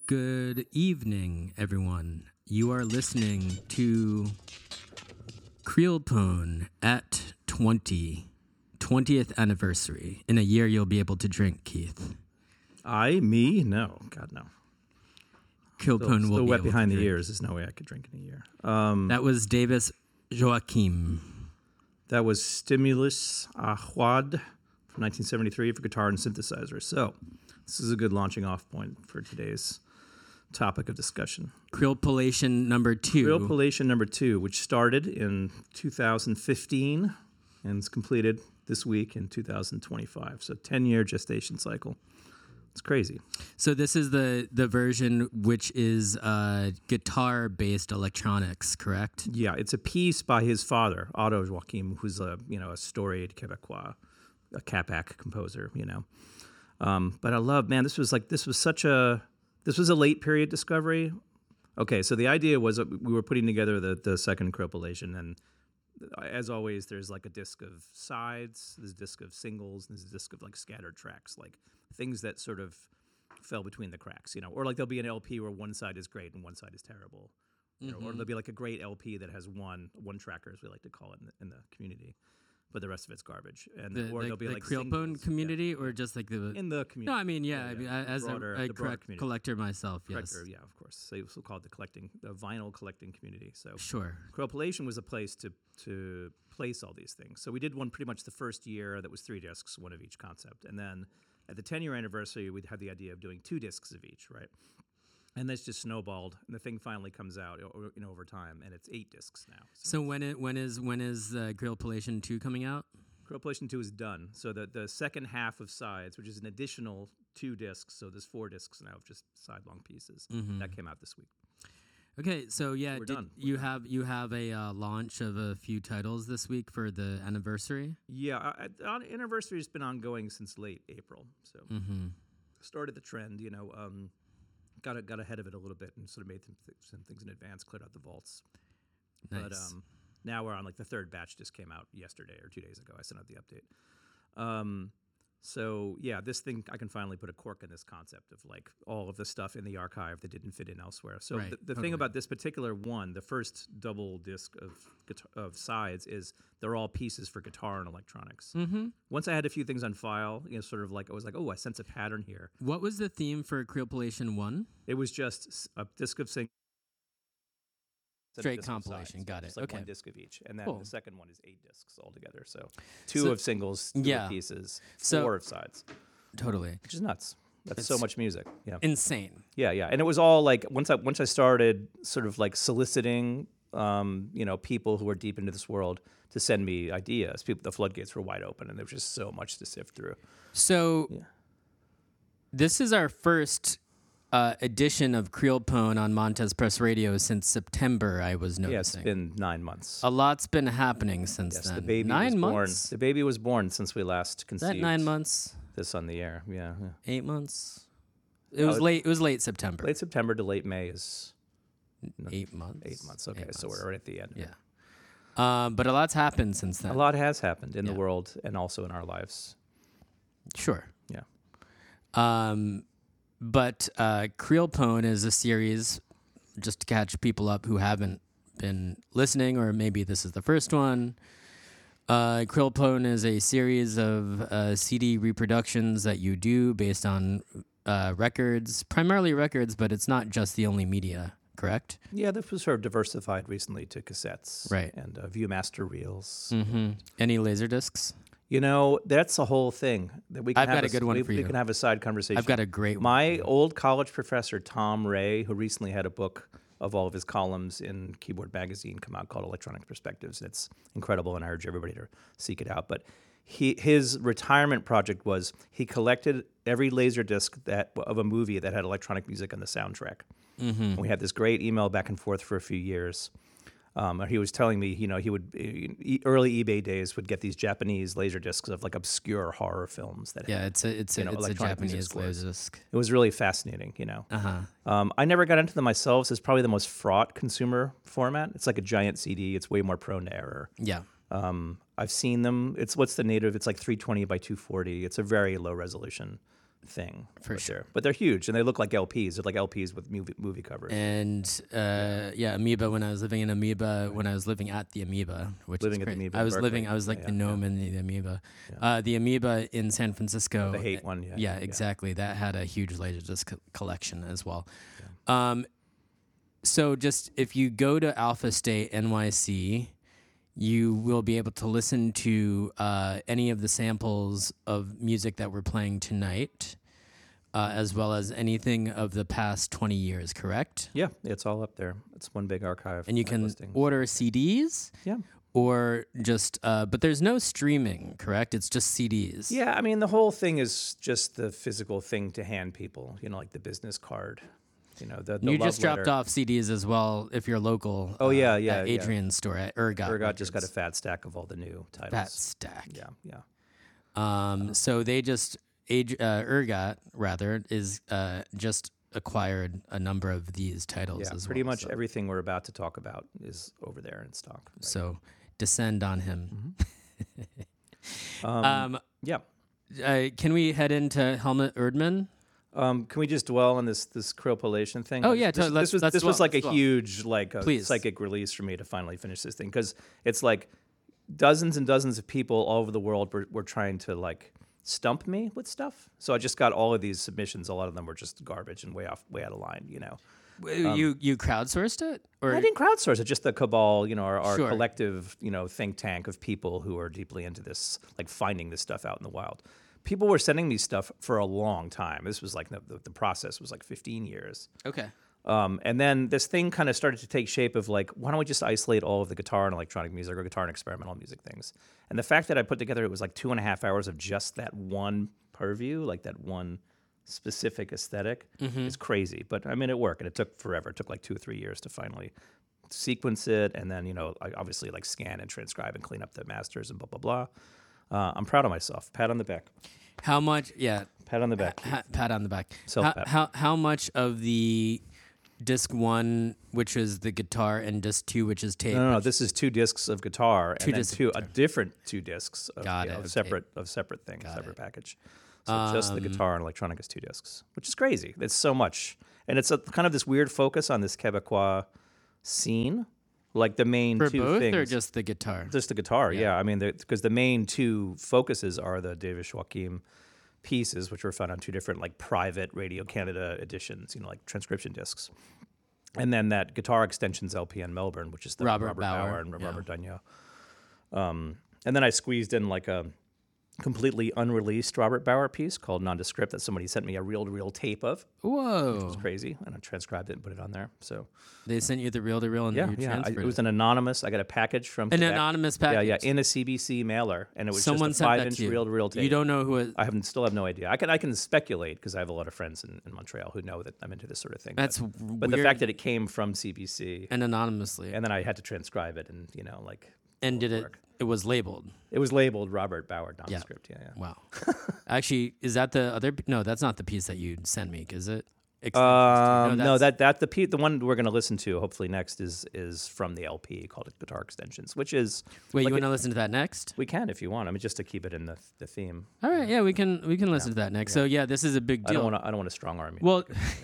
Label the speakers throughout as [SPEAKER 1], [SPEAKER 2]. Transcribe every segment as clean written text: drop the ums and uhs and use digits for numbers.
[SPEAKER 1] Good evening, everyone. You are listening to Creelpone at 20th anniversary. In a year, you'll be able to drink, Keith.
[SPEAKER 2] Me? No. God, no.
[SPEAKER 1] Creelpone will
[SPEAKER 2] Still
[SPEAKER 1] be
[SPEAKER 2] wet
[SPEAKER 1] able
[SPEAKER 2] behind
[SPEAKER 1] to
[SPEAKER 2] the
[SPEAKER 1] drink.
[SPEAKER 2] ears. There's no way I could drink in a year.
[SPEAKER 1] That was Davis Joachim.
[SPEAKER 2] That was Stimulus Ahwad from 1973 for guitar and synthesizer. So this is a good launching off point for today's topic of discussion.
[SPEAKER 1] Creelpolation number 2.
[SPEAKER 2] Creelpolation number 2, which started in 2015 and is completed this week in 2025. So 10-year gestation cycle. It's crazy.
[SPEAKER 1] So this is the version which is guitar-based electronics, correct?
[SPEAKER 2] Yeah, it's a piece by his father, Otto Joachim, who's a storied Quebecois, a Capac composer, But I love, man, this was a late period discovery. Okay, so the idea was that we were putting together the second Creelpolation, and as always, there's like a disc of sides, there's a disc of singles, and there's a disc of like scattered tracks, like things that sort of fell between the cracks, or like there'll be an LP where one side is great and one side is terrible, or there'll be like a great LP that has one tracker, as we like to call it in the community, but the rest of it's garbage. And or there'll be
[SPEAKER 1] the
[SPEAKER 2] like
[SPEAKER 1] Creelpone community, or just like the
[SPEAKER 2] in the community.
[SPEAKER 1] No, I mean, as a collector myself, yes.
[SPEAKER 2] Yeah, of course. So we also call it the vinyl collecting community. So
[SPEAKER 1] sure.
[SPEAKER 2] Creelpolation was a place to place all these things. So we did one pretty much the first year that was 3 discs, one of each concept. And then at the 10-year anniversary, we had the idea of doing 2 discs of each, right? And that's just snowballed, and the thing finally comes out over time, and it's 8 discs now.
[SPEAKER 1] So when is Creelpolation 2 coming out?
[SPEAKER 2] Creelpolation 2 is done. So the second half of sides, which is an additional 2 discs, so there's 4 discs now of just side-long pieces. That came out this week.
[SPEAKER 1] Okay, so
[SPEAKER 2] We're done.
[SPEAKER 1] You have a launch of a few titles this week for the anniversary?
[SPEAKER 2] Yeah, anniversary has been ongoing since late April. So started the trend, got ahead of it a little bit and sort of made some things in advance, cleared out the vaults.
[SPEAKER 1] Nice.
[SPEAKER 2] But now we're on like the third batch just came out yesterday or 2 days ago. I sent out the update. So yeah, this thing, I can finally put a cork in this concept of like all of the stuff in the archive that didn't fit in elsewhere. So
[SPEAKER 1] Right,
[SPEAKER 2] the thing about this particular one, the first double disc of sides, is they're all pieces for guitar and electronics. Once I had a few things on file, sort of like I was like, oh, I sense a pattern here.
[SPEAKER 1] What was the theme for Creelpolation 1?
[SPEAKER 2] It was just a disc of singles.
[SPEAKER 1] Straight compilation, got it.
[SPEAKER 2] It's like
[SPEAKER 1] okay.
[SPEAKER 2] 1 disc of each, and then
[SPEAKER 1] Cool.
[SPEAKER 2] the second one is 8 discs altogether. So 2 of singles, 2 of pieces, 4 of sides.
[SPEAKER 1] Totally.
[SPEAKER 2] Which is nuts. That's so much music. Yeah.
[SPEAKER 1] Insane.
[SPEAKER 2] Yeah, and it was all like once I started sort of like soliciting, people who are deep into this world to send me ideas. The floodgates were wide open, and there was just so much to sift through.
[SPEAKER 1] So this is our first edition of Creelpone on Montez Press Radio since September, I was noticing.
[SPEAKER 2] Yeah, it's been 9 months.
[SPEAKER 1] A lot's been happening since then.
[SPEAKER 2] The baby
[SPEAKER 1] 9
[SPEAKER 2] was
[SPEAKER 1] months?
[SPEAKER 2] born. The baby was born since we last conceived.
[SPEAKER 1] Is that 9 months?
[SPEAKER 2] This on the air, yeah.
[SPEAKER 1] 8 months? It was late September.
[SPEAKER 2] Late September to late May is
[SPEAKER 1] 8 months.
[SPEAKER 2] 8 months. Okay,
[SPEAKER 1] 8 months.
[SPEAKER 2] so we're right at the end.
[SPEAKER 1] Yeah. But a lot's happened since then.
[SPEAKER 2] A lot has happened in the world and also in our lives.
[SPEAKER 1] Sure.
[SPEAKER 2] Yeah.
[SPEAKER 1] But Creelpone is a series, just to catch people up who haven't been listening, or maybe this is the first one. Creelpone is a series of CD reproductions that you do based on records, primarily records, but it's not just the only media, correct?
[SPEAKER 2] Yeah, this was sort of diversified recently to cassettes,
[SPEAKER 1] right?
[SPEAKER 2] And ViewMaster reels.
[SPEAKER 1] Any Laserdiscs?
[SPEAKER 2] That's a whole thing that we can.
[SPEAKER 1] I've got a good one for you.
[SPEAKER 2] We can have a side conversation.
[SPEAKER 1] I've got a great one.
[SPEAKER 2] My old college professor Tom Ray, who recently had a book of all of his columns in Keyboard Magazine come out called Electronic Perspectives. It's incredible, and I urge everybody to seek it out. But his retirement project was he collected every Laserdisc of a movie that had electronic music on the soundtrack. We had this great email back and forth for a few years. He was telling me, he would early eBay days would get these Japanese Laserdiscs of like obscure horror films that
[SPEAKER 1] it's a Japanese Laserdisc.
[SPEAKER 2] It was really fascinating, I never got into them myself. So it's probably the most fraught consumer format. It's like a giant CD. It's way more prone to error.
[SPEAKER 1] Yeah.
[SPEAKER 2] I've seen them. It's like 320 by 240. It's a very low resolution thing
[SPEAKER 1] For
[SPEAKER 2] right
[SPEAKER 1] sure.
[SPEAKER 2] there. But they're huge, and they look like LPs. They're like LPs with movie covers.
[SPEAKER 1] And Amoeba. When I was living in Amoeba, when I was living at the Amoeba, which
[SPEAKER 2] Living
[SPEAKER 1] is
[SPEAKER 2] at the
[SPEAKER 1] great.
[SPEAKER 2] Amoeba
[SPEAKER 1] I
[SPEAKER 2] in
[SPEAKER 1] was living.
[SPEAKER 2] Berkeley.
[SPEAKER 1] I was like
[SPEAKER 2] Yeah,
[SPEAKER 1] the
[SPEAKER 2] yeah,
[SPEAKER 1] gnome in the Amoeba. The Amoeba in San Francisco.
[SPEAKER 2] The Haight one,
[SPEAKER 1] Yeah, exactly. That had a huge Laserdisc collection as well. So just if you go to Alpha State NYC, you will be able to listen to any of the samples of music that we're playing tonight, as well as anything of the past 20 years, correct?
[SPEAKER 2] Yeah, it's all up there. It's one big archive.
[SPEAKER 1] And you
[SPEAKER 2] of
[SPEAKER 1] can
[SPEAKER 2] listings.
[SPEAKER 1] order CDs
[SPEAKER 2] Yeah.
[SPEAKER 1] or just, but there's no streaming, correct? It's just CDs.
[SPEAKER 2] Yeah, I mean, the whole thing is just the physical thing to hand people, like the business card. The
[SPEAKER 1] You
[SPEAKER 2] love
[SPEAKER 1] just dropped
[SPEAKER 2] letter.
[SPEAKER 1] off CDs as well if you're local.
[SPEAKER 2] Oh, yeah,
[SPEAKER 1] At Adrian's store at Ergot.
[SPEAKER 2] Ergot just got a
[SPEAKER 1] Records.
[SPEAKER 2] fat stack of all the new titles.
[SPEAKER 1] Fat stack.
[SPEAKER 2] Yeah.
[SPEAKER 1] So they just Ergot rather is just acquired a number of these titles
[SPEAKER 2] Yeah,
[SPEAKER 1] as
[SPEAKER 2] pretty
[SPEAKER 1] well.
[SPEAKER 2] much everything we're about to talk about is over there in stock. Right?
[SPEAKER 1] So descend on him.
[SPEAKER 2] Yeah.
[SPEAKER 1] Can we head into Helmut Erdmann?
[SPEAKER 2] Can we just dwell on this cryopolation thing?
[SPEAKER 1] Oh, yeah,
[SPEAKER 2] this,
[SPEAKER 1] let's
[SPEAKER 2] this was
[SPEAKER 1] dwell,
[SPEAKER 2] like
[SPEAKER 1] let's
[SPEAKER 2] a
[SPEAKER 1] dwell.
[SPEAKER 2] huge
[SPEAKER 1] Please.
[SPEAKER 2] psychic release for me to finally finish this thing, because it's like dozens and dozens of people all over the world were trying to like stump me with stuff. So I just got all of these submissions. A lot of them were just garbage and way out of line.
[SPEAKER 1] You crowdsourced it, or
[SPEAKER 2] I didn't crowdsource it. Just the cabal, our
[SPEAKER 1] Sure.
[SPEAKER 2] collective, think tank of people who are deeply into this, like finding this stuff out in the wild. People were sending me stuff for a long time. This was like the process was like 15 years.
[SPEAKER 1] okay.
[SPEAKER 2] And then this thing kind of started to take shape of like, why don't we just isolate all of the guitar and electronic music or guitar and experimental music things? And the fact that I put together, it was like 2.5 hours of just that one purview, like that one specific aesthetic, is crazy. But I mean, it worked, and it took forever. It took like 2 or 3 years to finally sequence it, and then I obviously like scan and transcribe and clean up the masters and blah blah blah. I'm proud of myself. Pat on the back.
[SPEAKER 1] How much? Yeah.
[SPEAKER 2] Pat on the back.
[SPEAKER 1] Pat on the back.
[SPEAKER 2] Self-pat.
[SPEAKER 1] How much of the disc 1, which is the guitar, and disc 2, which is tape?
[SPEAKER 2] No. This is 2 discs of guitar, and then
[SPEAKER 1] discs of
[SPEAKER 2] a different 2 discs of,
[SPEAKER 1] Got it,
[SPEAKER 2] of
[SPEAKER 1] okay.
[SPEAKER 2] separate things, separate package. So just the guitar and electronic is 2 discs, which is crazy. It's so much, and it's a kind of this weird focus on this Quebecois scene, like the main
[SPEAKER 1] For
[SPEAKER 2] 2
[SPEAKER 1] both,
[SPEAKER 2] things.
[SPEAKER 1] or just the guitar?
[SPEAKER 2] Just the guitar, yeah. I mean, because the main 2 focuses are the David Joachim pieces, which were found on 2 different like private Radio Canada editions, like transcription discs. And then that Guitar Extensions LP in Melbourne, which is the
[SPEAKER 1] Robert Bauer,
[SPEAKER 2] and Robert Dugnaud. And then I squeezed in like a completely unreleased Robert Bauer piece called Nondescript that somebody sent me a reel-to-reel tape of.
[SPEAKER 1] Whoa.
[SPEAKER 2] It's crazy, and I transcribed it and put it on there. So
[SPEAKER 1] They sent you the reel-to-reel and you transferred
[SPEAKER 2] it was an anonymous. I got a package from
[SPEAKER 1] An
[SPEAKER 2] Quebec.
[SPEAKER 1] anonymous package?
[SPEAKER 2] Yeah, in a CBC mailer, and it was
[SPEAKER 1] Someone
[SPEAKER 2] just a
[SPEAKER 1] sent that
[SPEAKER 2] 5-inch
[SPEAKER 1] to you.
[SPEAKER 2] reel-to-reel tape.
[SPEAKER 1] You don't know who it...
[SPEAKER 2] I still have no idea. I can speculate because I have a lot of friends in Montreal who know that I'm into this sort of thing.
[SPEAKER 1] That's
[SPEAKER 2] but the
[SPEAKER 1] weird.
[SPEAKER 2] fact that it came from CBC
[SPEAKER 1] And anonymously.
[SPEAKER 2] and then I had to transcribe it, and
[SPEAKER 1] And did it...
[SPEAKER 2] work.
[SPEAKER 1] It was labeled.
[SPEAKER 2] It was labeled Robert Bauer Nondescript. Yeah.
[SPEAKER 1] Wow. Actually, is that the other... No, that's not the piece that you sent me, is it?
[SPEAKER 2] No,
[SPEAKER 1] that's-
[SPEAKER 2] the one we're going to listen to hopefully next is from the LP called Guitar Extensions, which is
[SPEAKER 1] Wait,
[SPEAKER 2] like
[SPEAKER 1] you want to listen to that next?
[SPEAKER 2] we can if you want. I mean, just to keep it in the theme.
[SPEAKER 1] All right, yeah, we can listen to that next. So yeah, this is a big
[SPEAKER 2] I
[SPEAKER 1] deal.
[SPEAKER 2] don't want to strong arm you.
[SPEAKER 1] Well,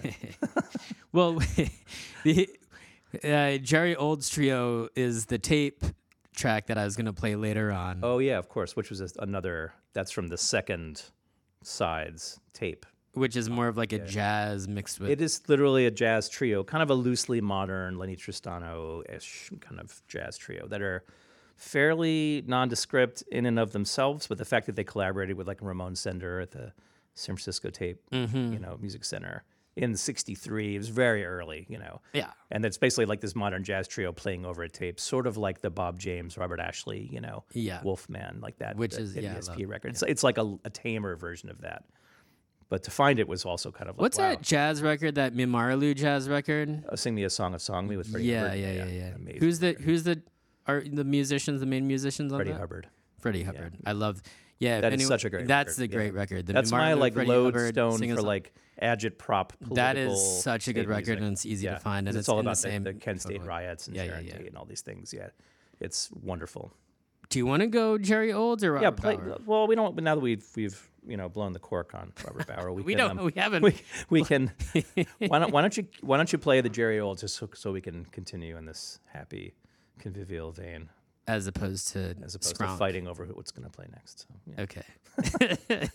[SPEAKER 1] well, the Jerry Old's Trio is the tape track that I was going to play later on.
[SPEAKER 2] Oh yeah, of course. Which was another. That's from the second side's tape.
[SPEAKER 1] Which is more of like a jazz mixed with...
[SPEAKER 2] It is literally a jazz trio, kind of a loosely modern Lenny Tristano-ish kind of jazz trio that are fairly nondescript in and of themselves, but the fact that they collaborated with like Ramon Sender at the San Francisco Tape, Music Center in '63, it was very early,
[SPEAKER 1] Yeah.
[SPEAKER 2] And it's basically like this modern jazz trio playing over a tape, sort of like the Bob James, Robert Ashley,
[SPEAKER 1] Yeah.
[SPEAKER 2] Wolfman, like that,
[SPEAKER 1] Which
[SPEAKER 2] that
[SPEAKER 1] is, yeah, I
[SPEAKER 2] ESP
[SPEAKER 1] love-
[SPEAKER 2] record. It's like a tamer version of that. But to find it was also kind of like,
[SPEAKER 1] What's
[SPEAKER 2] wow.
[SPEAKER 1] that jazz record, that Mimarlu jazz record?
[SPEAKER 2] Sing Me a Song of Song Me with Freddie
[SPEAKER 1] Yeah.
[SPEAKER 2] Hubbard. Amazing.
[SPEAKER 1] Who's the musicians, the main musicians on
[SPEAKER 2] Freddie
[SPEAKER 1] that?
[SPEAKER 2] Hubbard.
[SPEAKER 1] Freddie Hubbard. I love. Yeah,
[SPEAKER 2] That is such a great
[SPEAKER 1] That's
[SPEAKER 2] record,
[SPEAKER 1] the great record. The
[SPEAKER 2] That's my
[SPEAKER 1] Mimarlu,
[SPEAKER 2] like
[SPEAKER 1] Freddie Hubbard
[SPEAKER 2] lodestone
[SPEAKER 1] sing a
[SPEAKER 2] for
[SPEAKER 1] song.
[SPEAKER 2] like agitprop political.
[SPEAKER 1] That is such a good
[SPEAKER 2] state
[SPEAKER 1] record,
[SPEAKER 2] music.
[SPEAKER 1] and it's easy to find, and
[SPEAKER 2] it's
[SPEAKER 1] it's
[SPEAKER 2] all
[SPEAKER 1] in the
[SPEAKER 2] about
[SPEAKER 1] same
[SPEAKER 2] the Kent State
[SPEAKER 1] equivalent.
[SPEAKER 2] riots and
[SPEAKER 1] Yeah,
[SPEAKER 2] Sharon
[SPEAKER 1] yeah.
[SPEAKER 2] Tate and all these things. Yeah, it's wonderful.
[SPEAKER 1] Do you want to go Jerry Olds or
[SPEAKER 2] Yeah,
[SPEAKER 1] Robert Bauer?
[SPEAKER 2] well, we don't. Now that we've blown the cork on Robert Bauer.
[SPEAKER 1] We don't. We haven't.
[SPEAKER 2] We can. Why don't you play the Jerry Old just so we can continue in this happy, convivial vein,
[SPEAKER 1] as opposed to
[SPEAKER 2] to fighting over what's going to play next. So, yeah.
[SPEAKER 1] Okay.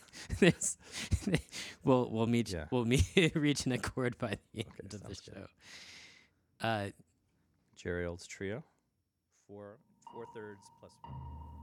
[SPEAKER 1] We'll meet.
[SPEAKER 2] Yeah.
[SPEAKER 1] We'll reach an accord by the end of the show.
[SPEAKER 2] Jerry Old's trio, 4/3 plus 1.